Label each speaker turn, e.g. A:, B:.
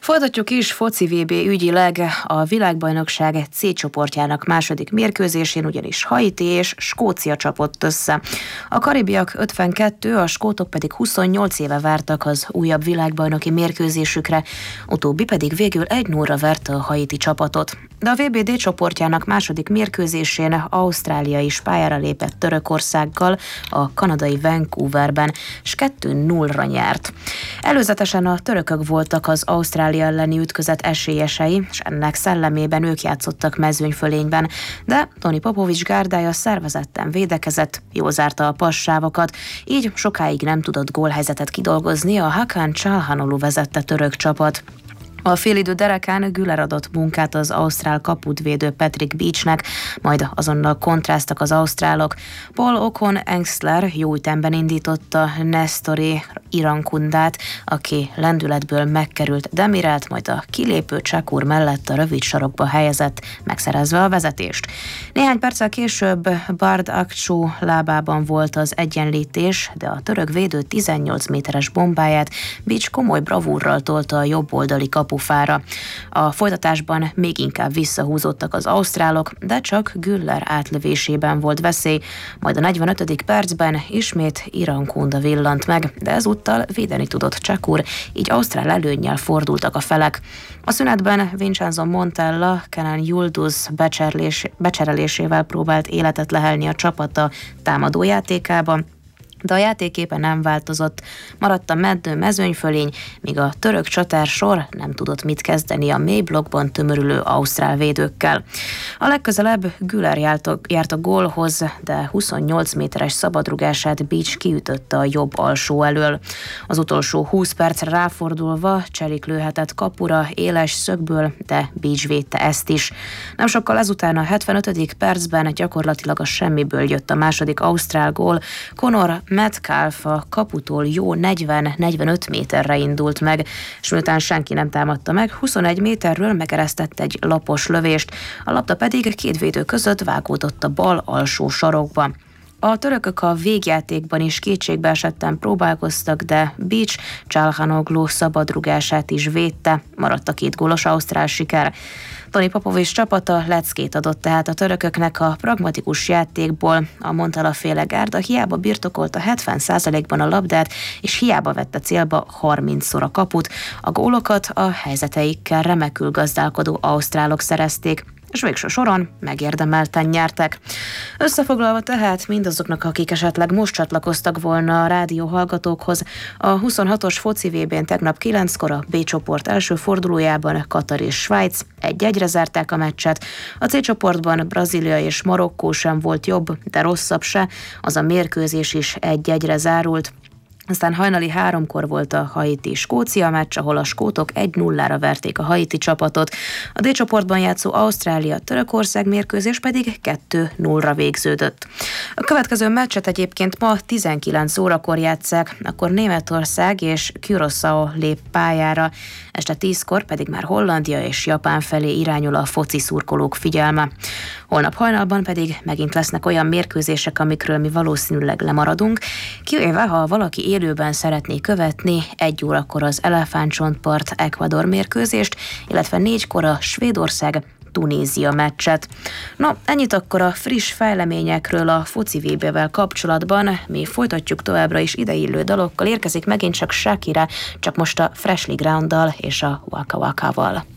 A: Folytatjuk is foci VB ügyileg. A világbajnokság C csoportjának második mérkőzésén ugyanis Haiti és Skócia csapott össze. A karibiak 52, a skótok pedig 28 éve vártak az újabb világbajnoki mérkőzésükre, utóbbi pedig végül 1-0-ra verte a haiti csapatot. De a VB D csoportjának második mérkőzésén Ausztrália is pályára lépett Törökországgal a kanadai Vancouverben, és 2-0-ra nyert. Előzetesen a törökök voltak az Ausztrália elleni ütközet esélyesei, és ennek szellemében ők játszottak mezőnyfölényben, de Toni Popovics gárdája szervezetten védekezett, jól zárta a passávokat, így sokáig nem tudott gólhelyzetet kidolgozni a Hakan Çalhanoğlu vezette török csapat. A félidő derekán Güler adott munkát az ausztrál kaput védő Patrick Beachnek, majd azonnal kontráztak az ausztrálok. Paul Okon Engstler jó ütemben indította Nestori Irankundát, aki lendületből megkerült Demirelt, majd a kilépő Csakur mellett a rövid sarokba helyezett, megszerezve a vezetést. Néhány perccel később Bard Akçu lábában volt az egyenlítés, de a török védő 18 méteres bombáját Beach komoly bravúrral tolta a jobboldali kapufára. A folytatásban még inkább visszahúzódtak az ausztrálok, de csak Güller átlövésében volt veszély, majd a 45. percben ismét Irankunda villant meg, de ezúttal védeni tudott Csakur, így ausztrál előnnyel fordultak a felek. A szünetben Vincenzo Montella Kenan Yıldız becserelésével próbált életet lehelni a csapata támadójátékába, de a játéképe nem változott. Maradt a meddő mezőnyfölény, míg a török csatársor nem tudott mit kezdeni a mély blokkban tömörülő ausztrál védőkkel. A legközelebb Güler járt a gólhoz, de 28 méteres szabadrugását Beach kiütötte a jobb alsó elől. Az utolsó 20 percre ráfordulva Cselik lőhetett kapura éles szögből, de Beach védte ezt is. Nem sokkal ezután a 75. percben gyakorlatilag a semmiből jött a második ausztrál gól. Conor Metcalf a kaputól jó 40-45 méterre indult meg, és miután senki nem támadta meg, 21 méterről megeresztett egy lapos lövést, a labda pedig két védő között vágódott a bal alsó sarokba. A törökök a végjátékban is kétségbe esetten próbálkoztak, de Beach Çalhanoğlu szabadrugását is védte, maradt a 2 gólos ausztrál siker. Toni Popovics csapata leckét adott tehát a törököknek a pragmatikus játékból. A Montella-féle gárda hiába birtokolta 70%-ban a labdát, és hiába vette célba 30-szor a kaput. A gólokat a helyzeteikkel remekül gazdálkodó ausztrálok szerezték, és végső soron megérdemelten nyertek. Összefoglalva tehát mindazoknak, akik esetleg most csatlakoztak volna a rádióhallgatókhoz, a 26-os foci VB-n tegnap 9-kor a B csoport első fordulójában Katar és Svájc 1-1-re zárták a meccset. A C csoportban Brazília és Marokkó sem volt jobb, de rosszabb se, az a mérkőzés is 1-1-re zárult. Aztán hajnali 3-kor volt a Haiti-Skócia meccs, ahol a skótok 1-0-ra verték a haiti csapatot. A D csoportban játszó Ausztrália-Törökország mérkőzés pedig 2-0-ra végződött. A következő meccset egyébként ma 19 órakor játsszák, akkor Németország és Curaçao lép pályára, este 10-kor pedig már Hollandia és Japán felé irányul a foci szurkolók figyelme. Holnap hajnalban pedig megint lesznek olyan mérkőzések, amikről mi valószínűleg lemaradunk, kivéve ha valaki élőben szeretné követni 1 órakor az Elefántcsontpart Ecuador mérkőzést, illetve 4-kor a Svédország-Tunézia meccset. No, ennyit akkor a friss fejleményekről a foci VB-vel kapcsolatban. Mi folytatjuk továbbra is ideillő dalokkal, érkezik megint csak Shakira, csak most a Freshly Ground-dal és a Waka Waka-val.